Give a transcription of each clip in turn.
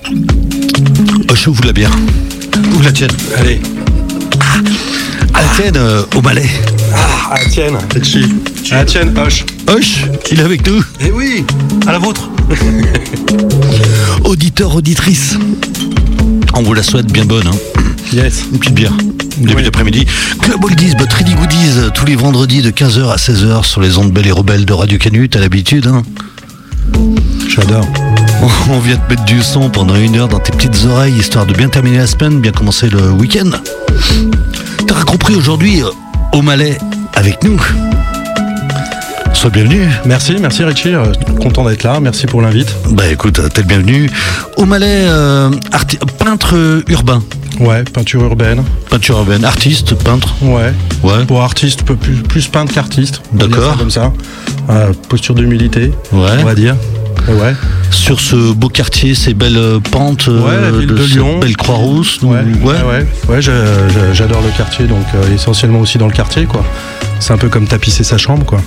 Je ouvre la bière. Ouvre la tienne. Allez. À la tienne, au Malais. À la tienne, Richie. À la tienne, Hoche. Hoche, il est avec nous. Eh oui, à la vôtre. Auditeur, auditrice. On vous la souhaite bien bonne. Hein. Yes. Une petite bière. Début d'après-midi. Club Oldies, but Ready Goodies, tous les vendredis de 15h à 16h sur les ondes belles et rebelles de Radio Canut, à l'habitude. Hein. J'adore. On vient te mettre du son pendant 1 heure dans tes petites oreilles, histoire de bien terminer la semaine, bien commencer le week-end. T'auras compris aujourd'hui, au Malais, avec nous. Sois bienvenu. Merci Richie, content d'être là, merci pour l'invite. Bah écoute, t'es le bienvenu. Au Malais, peintre urbain. Ouais, peinture urbaine. Peinture urbaine, artiste, peintre. Ouais. Pour artiste, plus peintre qu'artiste. D'accord. Comme ça. Posture d'humilité, ouais. On va dire. Ouais. Sur ce beau quartier, ces belles pentes la ville de Lyon. Belle Croix-Rousse. Ouais, j'adore le quartier, donc essentiellement aussi dans le quartier, quoi. C'est un peu comme tapisser sa chambre, quoi.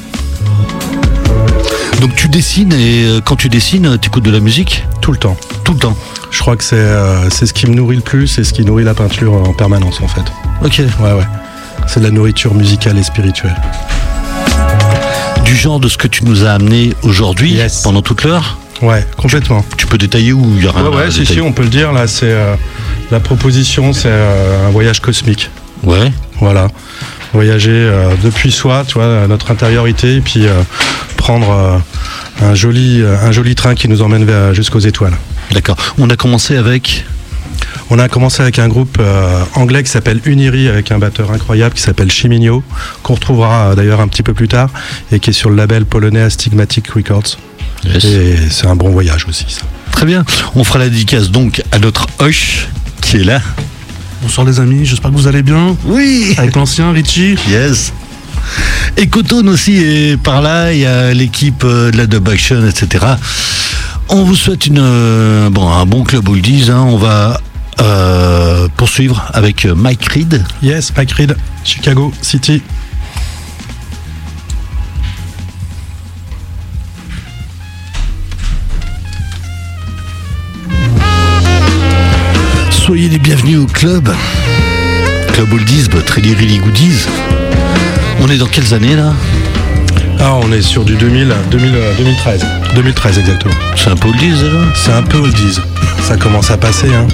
Donc tu dessines et quand tu dessines, tu écoutes de la musique ? Tout le temps. Tout le temps. Je crois que c'est ce qui me nourrit le plus et ce qui nourrit la peinture en permanence, en fait. Ok. Ouais. C'est de la nourriture musicale et spirituelle. Du genre de ce que tu nous as amené aujourd'hui, yes. Pendant toute l'heure ? Ouais, complètement. Tu peux détailler ou il y a rien à détailler ? Si, on peut le dire. Là, c'est la proposition, c'est un voyage cosmique. Ouais. Voilà. Voyager depuis soi, tu vois, notre intériorité, et puis prendre un joli train qui nous emmène jusqu'aux étoiles. D'accord. On a commencé avec un groupe anglais qui s'appelle Uniri, avec un batteur incroyable qui s'appelle Chiminio, qu'on retrouvera d'ailleurs un petit peu plus tard, et qui est sur le label polonais Astigmatic Records. Yes. Et c'est un bon voyage aussi, ça. Très bien. On fera la dédicace donc à notre Hoche qui est là. Bonsoir les amis, j'espère que vous allez bien. Oui. Avec l'ancien Richie. Yes. Et Cotone aussi est par là, il y a l'équipe de la Dub Action, etc. On vous souhaite un bon club oldies, hein. On va poursuivre avec Mike Reed. Yes, Mike Reed, Chicago City. Soyez les bienvenus au club Oldies, but Really Goodies. On est dans quelles années là ? On est sur du 2013. 2013 exactement. C'est un peu oldies déjà ? C'est un peu oldies. Ça commence à passer, hein.